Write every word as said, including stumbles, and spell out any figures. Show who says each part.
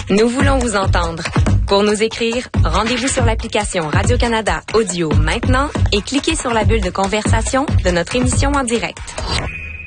Speaker 1: Nous voulons vous entendre. Pour nous écrire, rendez-vous sur l'application Radio-Canada Audio maintenant et cliquez sur la bulle de conversation de notre émission en direct.